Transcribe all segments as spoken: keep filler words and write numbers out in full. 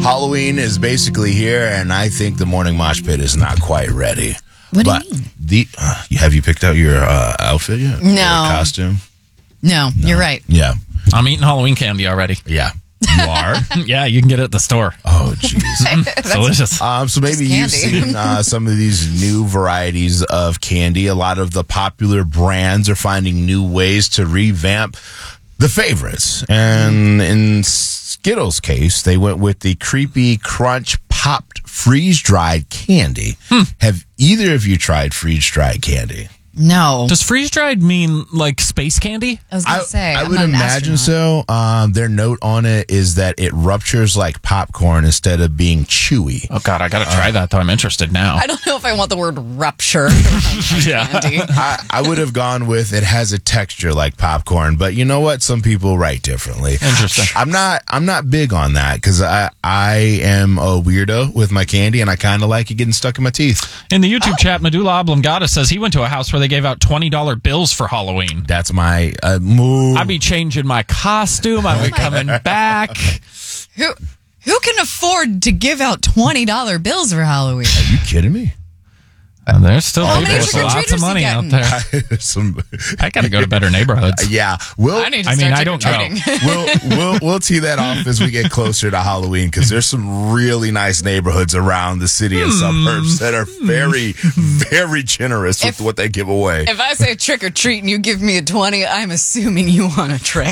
Halloween is basically here, and I think the morning mosh pit is not quite ready. What but do you mean? The, uh, have you picked out your uh, outfit yet? No. Your costume? No, no, you're right. Yeah. I'm eating Halloween candy already. Yeah. You are? Yeah, you can get it at the store. Oh, jeez. Delicious. Um, so maybe you've seen uh, some of these new varieties of candy. A lot of the popular brands are finding new ways to revamp the favorites. And in Skittles' case, they went with the creepy crunch popped freeze-dried candy. Hmm. Have either of you tried freeze-dried candy? No. Does freeze-dried mean like space candy? I was going to say. I I'm would not an imagine astronaut. so. Um, their note on it is that it ruptures like popcorn instead of being chewy. Oh, God, I got to try uh, that, though. I'm interested now. I don't know if I want the word rupture. Yeah. Candy. I, I would have gone with it has a texture like popcorn, but you know what? Some people write differently. Interesting. I'm not I'm not big on that because I, I am a weirdo with my candy, and I kind of like it getting stuck in my teeth. In the YouTube oh. chat, Medulla Oblongata says he went to a house where they gave out twenty dollar bills for Halloween. That's my uh, move. I'd be changing my costume. I'd be coming back. Who who can afford to give out twenty dollar bills for Halloween? Are you kidding me? And there's still How people many with lots of money out there. Some, I got to go to better neighborhoods. Yeah, we'll, I need to I start mean, I don't trick-or-treating. we'll we'll we'll tee that off as we get closer to Halloween because there's some really nice neighborhoods around the city and suburbs that are very very generous with If- what they give away. If I say trick or treat and you give me a twenty, I'm assuming you want a trick.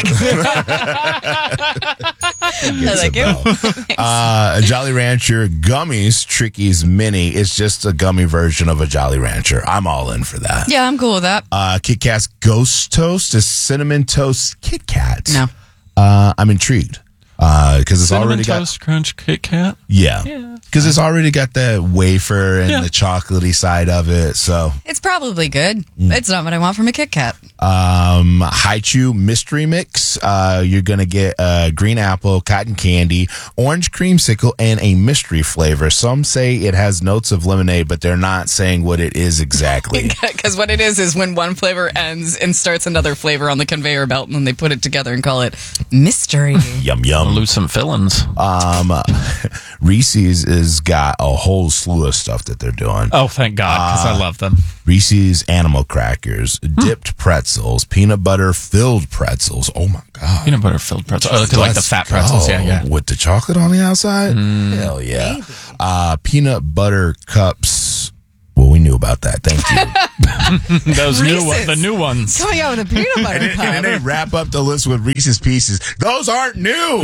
I like it. Uh, a Jolly Rancher Gummies Trickies Mini is just a gummy version of a Jolly Rancher. I'm all in for that. Yeah, I'm cool with that. Uh, Kit Kat's Ghost Toast is Cinnamon Toast Kit Kat. No. Uh, I'm intrigued. Uh, because it's Cinnamon already Toast got Crunch Kit Kat. yeah, Yeah. because it's already got the wafer and Yeah. the chocolatey side of it. So, It's probably good. It's not what I want from a Kit Kat. um, Haichu Mystery Mix. Uh, you're gonna get uh green apple, cotton candy, orange creamsicle, and a mystery flavor. Some say it has notes of lemonade, but they're not saying what it is exactly. Because what it is is when one flavor ends and starts another flavor on the conveyor belt, and then they put it together and call it mystery. Yum yum. Lose some fillings. Um, Reese's has got a whole slew of stuff that they're doing. Oh, thank God, because Uh, I love them. Reese's Animal Crackers, dipped pretzels, peanut butter filled pretzels. Oh my God. Peanut butter filled pretzels. Oh, like the Let's fat pretzels. go. Yeah, yeah. With the chocolate on the outside? Hell yeah. Uh, peanut butter cups. Well, we knew about that. Thank you. Those new Reese's. ones, the new ones. Coming out with a peanut butter and, then, cup. and then they wrap up the list with Reese's Pieces. Those aren't new.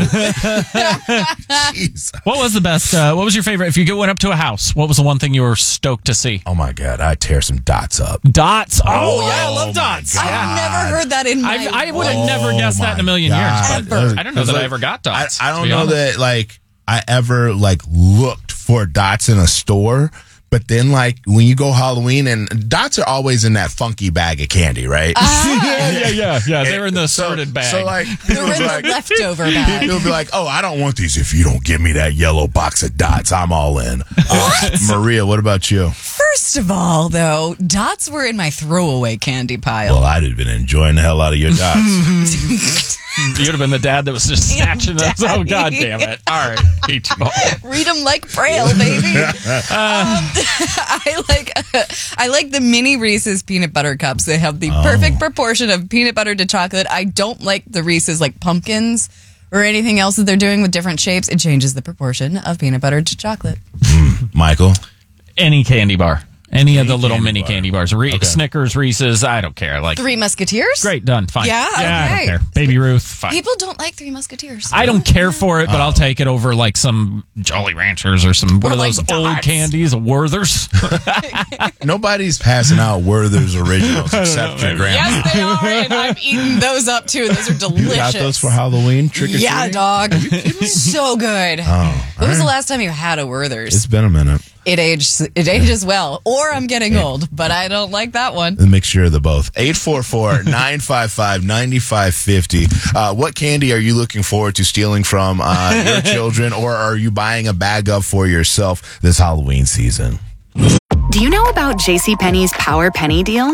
Jeez. What was the best? Uh, what was your favorite? If you went up to a house, what was the one thing you were stoked to see? Oh my God. I tear some dots up. Dots. Oh, Oh, yeah, I love my dots. God. I've never heard that in my I've, I would have Oh, never guessed that in a million my years, God. but I don't know that Like, I ever got dots. I, I to don't be know honest. that like I ever like looked for dots in a store. But then, like, when you go Halloween, and dots are always in that funky bag of candy, right? yeah, yeah, yeah, yeah. They're in the So- sorted bag. So, like, They're people in be the like, leftover bag. people be like, oh, I don't want these if you don't give me that yellow box of dots. I'm all in. Uh, Maria, what about you? First of all, though, dots were in my throwaway candy pile. Well, I'd have been enjoying the hell out of your dots. You'd have been the dad that was just snatching those. Oh, God damn it. All right. Hate you all. Read them like Braille, baby. um, I like I like the mini Reese's peanut butter cups. They have the perfect proportion of peanut butter to chocolate. I don't like the Reese's like pumpkins or anything else that they're doing with different shapes. It changes the proportion of peanut butter to chocolate. Michael? Any candy bar. Any, of the little candy mini bar. candy bars. Re- Okay. Snickers, Reese's, I don't care. Like, Three Musketeers? great, done, fine. Yeah, I don't okay. care. Baby Ruth, fine. People don't like Three Musketeers. I don't care for it, but I'll take it over like some Jolly Ranchers or some, what Or are like those old Dots. candies? Werthers? Nobody's passing out Werther's originals except your grandma. Yes, they are, and I'm eating those up too. Those are delicious. You got those for Halloween? Trick or Yeah, treating? dog. So good. Oh, when was the alright. last time you had a Werther's? It's been a minute. It ages it ages well, or I'm getting old, but I don't like that one. The mixture of the both. eight four four, nine five five, nine five five zero. Uh, what candy are you looking forward to stealing from uh, your children, or are you buying a bag of for yourself this Halloween season? Do you know about JCPenney's Power Penny deals?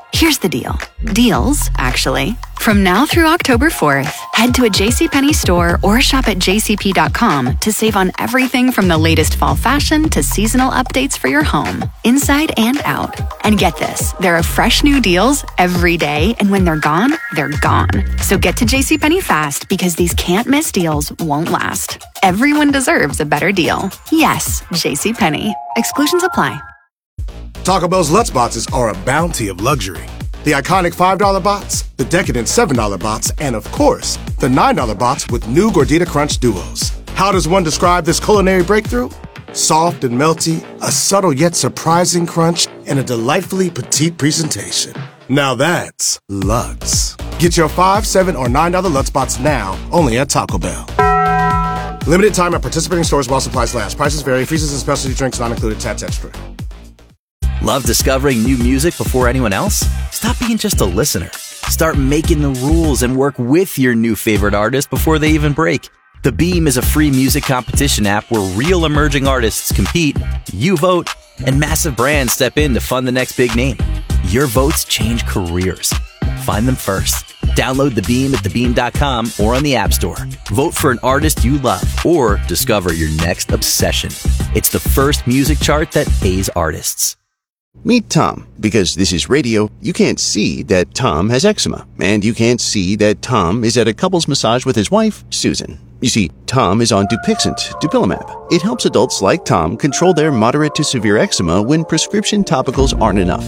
Here's the deal. Deals, actually. From now through October fourth, head to a JCPenney store or shop at j c p dot com to save on everything from the latest fall fashion to seasonal updates for your home, inside and out. And get this, there are fresh new deals every day, and when they're gone, they're gone. So get to JCPenney fast because these can't-miss deals won't last. Everyone deserves a better deal. Yes, JCPenney. Exclusions apply. Taco Bell's Lutz Boxes are a bounty of luxury. The iconic five dollar box, the decadent seven dollar box, and of course, the nine dollar box with new Gordita Crunch Duos. How does one describe this culinary breakthrough? Soft and melty, a subtle yet surprising crunch, and a delightfully petite presentation. Now that's Lutz. Get your five, seven, or nine dollar Lutz Box now, only at Taco Bell. Limited time at participating stores while supplies last. Prices vary. Freezes and specialty drinks not included. Tats extra. Love discovering new music before anyone else? Stop being just a listener. Start making the rules and work with your new favorite artist before they even break. The Beam is a free music competition app where real emerging artists compete, you vote, and massive brands step in to fund the next big name. Your votes change careers. Find them first. Download The Beam at the beam dot com or on the App Store. Vote for an artist you love or discover your next obsession. It's the first music chart that pays artists. Meet Tom. Because this is radio, you can't see that Tom has eczema. And you can't see that Tom is at a couples massage with his wife, Susan. You see, Tom is on Dupixent, Dupilumab. It helps adults like Tom control their moderate to severe eczema when prescription topicals aren't enough.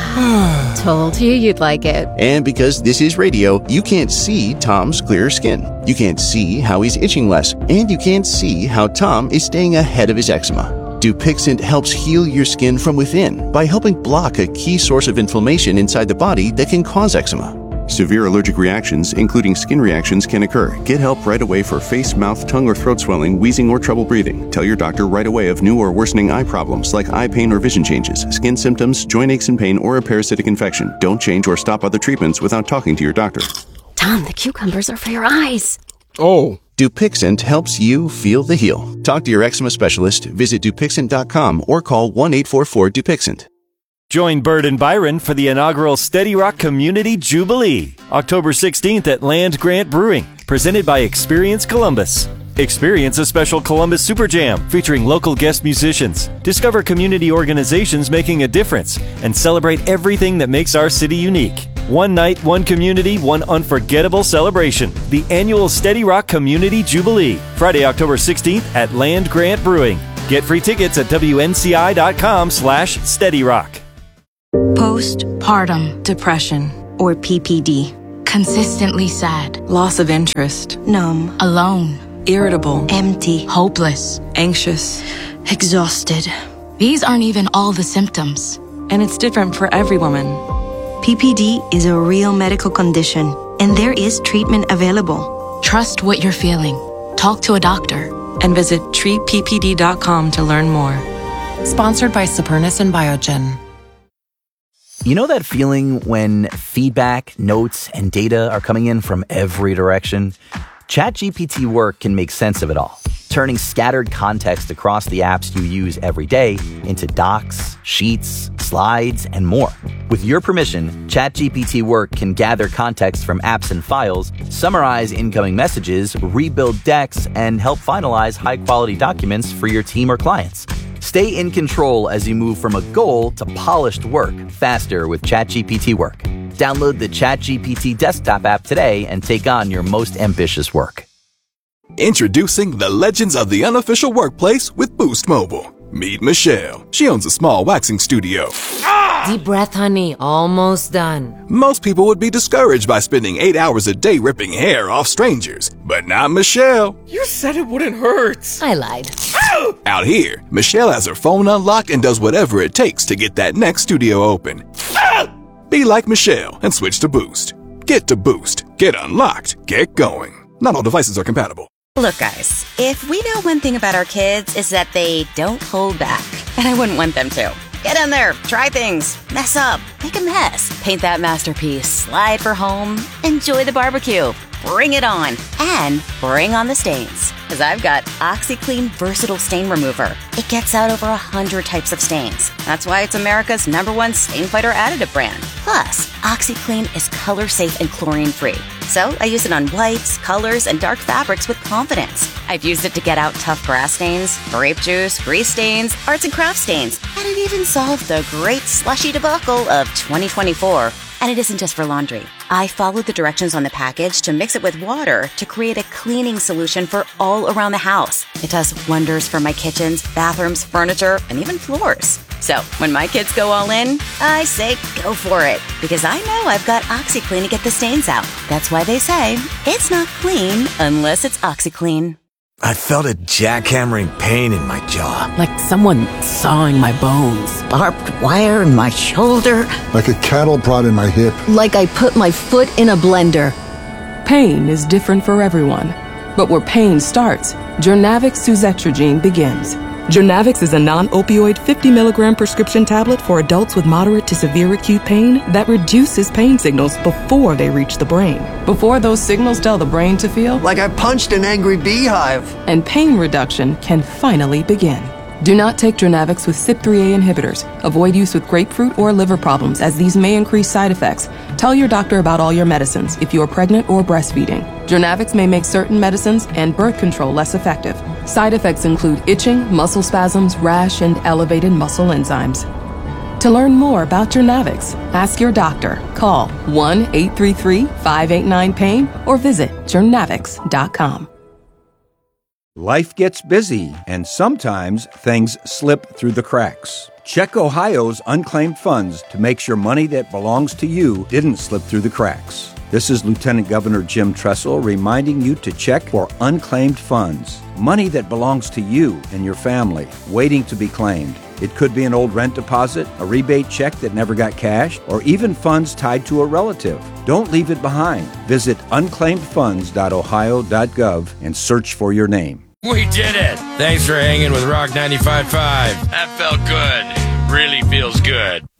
Told you you'd like it. And because this is radio, you can't see Tom's clearer skin. You can't see how he's itching less. And you can't see how Tom is staying ahead of his eczema. Dupixent helps heal your skin from within by helping block a key source of inflammation inside the body that can cause eczema. Severe allergic reactions, including skin reactions, can occur. Get help right away for face, mouth, tongue, or throat swelling, wheezing, or trouble breathing. Tell your doctor right away of new or worsening eye problems like eye pain or vision changes, skin symptoms, joint aches and pain, or a parasitic infection. Don't change or stop other treatments without talking to your doctor. Tom, the cucumbers are for your eyes. Oh. Dupixent helps you feel the heal. Talk to your eczema specialist, visit Dupixent dot com, or call one eight four four Dupixent. Join Bird and Byron for the inaugural Steady Rock Community Jubilee, October sixteenth at Land Grant Brewing, presented by Experience Columbus. Experience a special Columbus Super Jam featuring local guest musicians. Discover community organizations making a difference and celebrate everything that makes our city unique. One night, one community, one unforgettable celebration. The annual Steady Rock Community Jubilee, Friday, October sixteenth at Land Grant Brewing. Get free tickets at W N C I dot com slash Steady Rock. Postpartum depression, or P P D. Consistently sad. Loss of interest. Numb. Alone. Irritable. Empty. Hopeless. Anxious. Exhausted. These aren't even all the symptoms. And it's different for every woman. P P D is a real medical condition, and there is treatment available. Trust what you're feeling. Talk to a doctor. And visit treat p p d dot com to learn more. Sponsored by Supernus and Biogen. You know that feeling when feedback, notes, and data are coming in from every direction? ChatGPT Work can make sense of it all, turning scattered context across the apps you use every day into docs, sheets, slides, and more. With your permission, ChatGPT Work can gather context from apps and files, summarize incoming messages, rebuild decks, and help finalize high-quality documents for your team or clients. Stay in control as you move from a goal to polished work faster with ChatGPT Work. Download the ChatGPT desktop app today and take on your most ambitious work. Introducing the legends of the unofficial workplace with Boost Mobile. Meet Michelle. She owns a small waxing studio. Deep breath, honey. Almost done. Most people would be discouraged by spending eight hours a day ripping hair off strangers, but not Michelle. You said it wouldn't hurt. I lied. Out here, Michelle has her phone unlocked and does whatever it takes to get that next studio open. Be like Michelle and switch to Boost. Get to Boost. Get unlocked. Get going. Not all devices are compatible. Look, guys, if we know one thing about our kids is that they don't hold back, and I wouldn't want them to. Get in there, try things, mess up, make a mess, paint that masterpiece, slide for home, enjoy the barbecue, bring it on, and bring on the stains. Because I've got OxyClean Versatile Stain Remover. It gets out over one hundred types of stains. That's why it's America's number one stain fighter additive brand. Plus, OxyClean is color safe and chlorine free. So I use it on whites, colors, and dark fabrics with confidence. I've used it to get out tough grass stains, grape juice, grease stains, arts and craft stains, and it even solved the great slushy debacle of twenty twenty-four. And it isn't just for laundry. I followed the directions on the package to mix it with water to create a cleaning solution for all around the house. It does wonders for my kitchens, bathrooms, furniture, and even floors. So when my kids go all in, I say go for it. Because I know I've got OxyClean to get the stains out. That's why they say it's not clean unless it's OxyClean. I felt a jackhammering pain in my jaw. Like someone sawing my bones. Barbed wire in my shoulder. Like a cattle prod in my hip. Like I put my foot in a blender. Pain is different for everyone. But where pain starts, Journavx suzetrigine begins. Journavx is a non-opioid fifty milligram prescription tablet for adults with moderate to severe acute pain that reduces pain signals before they reach the brain. Before those signals tell the brain to feel like I punched an angry beehive. And pain reduction can finally begin. Do not take Journavx with C Y P three A inhibitors. Avoid use with grapefruit or liver problems, as these may increase side effects. Tell your doctor about all your medicines if you are pregnant or breastfeeding. Journavx may make certain medicines and birth control less effective. Side effects include itching, muscle spasms, rash, and elevated muscle enzymes. To learn more about Journavx, ask your doctor. Call one eight three three, five eight nine, pain or visit journavx dot com. Life gets busy, and sometimes things slip through the cracks. Check Ohio's unclaimed funds to make sure money that belongs to you didn't slip through the cracks. This is Lieutenant Governor Jim Tressel reminding you to check for unclaimed funds. Money that belongs to you and your family, waiting to be claimed. It could be an old rent deposit, a rebate check that never got cashed, or even funds tied to a relative. Don't leave it behind. Visit unclaimed funds dot ohio dot gov and search for your name. We did it! Thanks for hanging with Rock ninety-five point five. That felt good. Really feels good.